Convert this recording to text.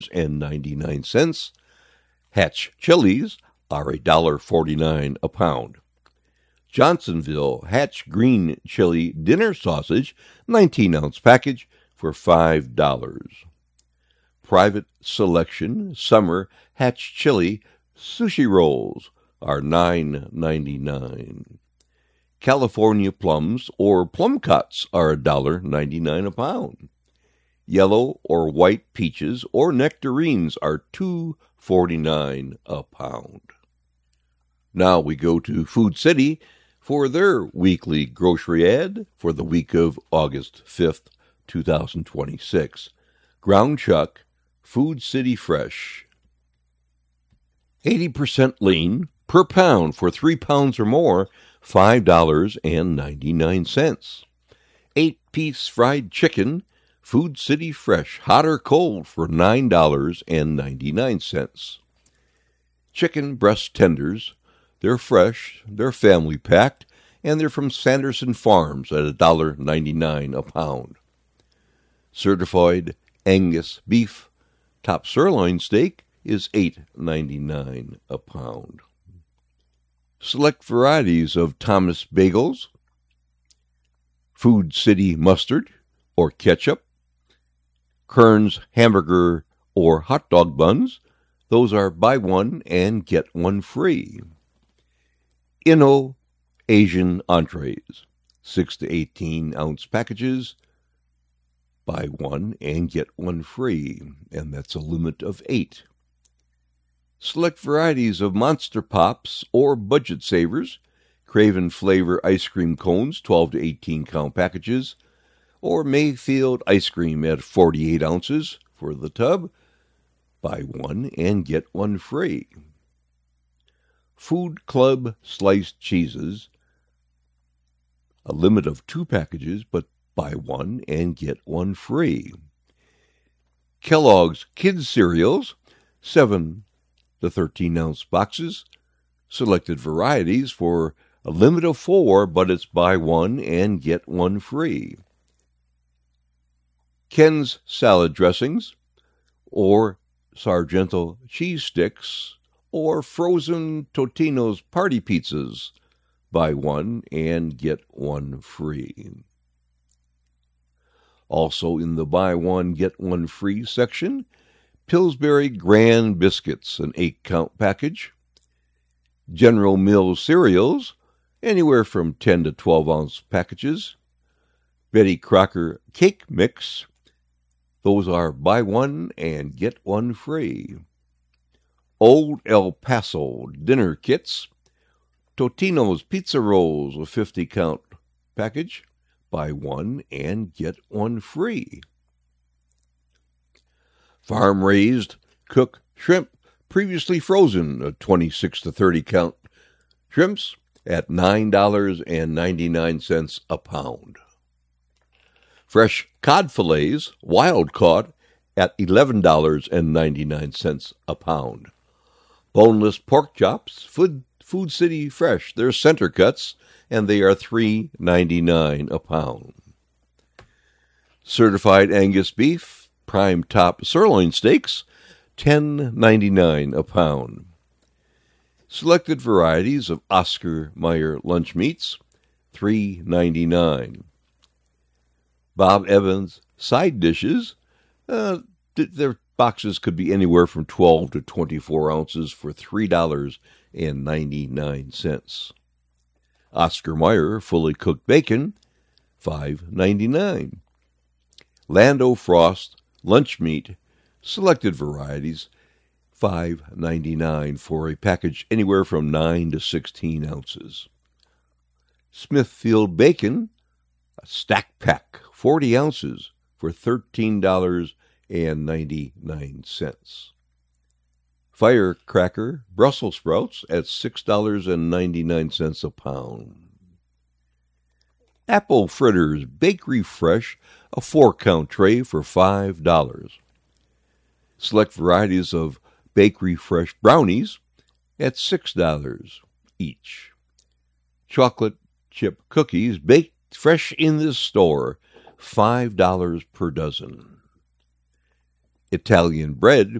$2.99. Hatch chilies are $1.49 a pound. Johnsonville Hatch Green Chili Dinner Sausage, 19-ounce package for $5. Private Selection Summer Hatch Chili Sushi Rolls are $9.99. California plums or plum cuts are $1.99 a pound. Yellow or white peaches or nectarines are $2.49 a pound. Now we go to Food City for their weekly grocery ad for the week of August 5th, 2026. Ground chuck, Food City Fresh. 80% lean per pound for 3 pounds or more, $5.99. 8-piece fried chicken, Food City Fresh, hot or cold for $9.99. Chicken breast tenders, they're fresh, they're family packed, and they're from Sanderson Farms at $1.99 a pound. Certified Angus beef, top sirloin steak is $8.99 a pound. Select varieties of Thomas bagels, Food City mustard or ketchup, Kern's hamburger or hot dog buns, those are buy one and get one free. Inno Asian entrees, 6 to 18-ounce packages, buy one and get one free, and that's a limit of 8. Select varieties of Monster Pops or Budget Savers, Craven Flavor ice cream cones, 12 to 18-count packages, or Mayfield ice cream at 48 ounces for the tub, buy one and get one free. Food Club sliced cheeses, a limit of 2 packages, but buy one and get one free. Kellogg's Kids Cereals, 7 to 13-ounce boxes, selected varieties for a limit of 4, but it's buy one and get one free. Ken's salad dressings, or Sargento cheese sticks, or frozen Totino's party pizzas, buy one and get one free. Also in the buy one, get one free section, Pillsbury Grand Biscuits, an 8-count package. General Mills cereals, anywhere from 10 to 12-ounce packages. Betty Crocker Cake Mix, those are buy one and get one free. Old El Paso dinner kits, Totino's pizza rolls, a 50-count package, buy one and get one free. Farm-raised cook shrimp, previously frozen, a 26 to 30-count shrimps at $9.99 a pound. Fresh cod fillets, wild caught, at $11.99 a pound. Boneless pork chops, Food City Fresh, they're center cuts, and they are $3.99 a pound. Certified Angus beef, prime top sirloin steaks, $10.99 a pound. Selected varieties of Oscar Mayer lunch meats, $3.99. Bob Evans side dishes, their boxes could be anywhere from 12 to 24 ounces for $3.99. Oscar Mayer fully cooked bacon, $5.99. Lando Frost lunch meat, selected varieties, $5.99 for a package anywhere from 9 to 16 ounces. Smithfield bacon, a stack pack, 40 ounces for $13.99. Firecracker Brussels sprouts at $6.99 a pound. Apple fritters Bakery Fresh, a 4-count tray for $5. Select varieties of Bakery Fresh brownies at $6 each. Chocolate chip cookies baked fresh in this store, $5 per dozen. Italian bread,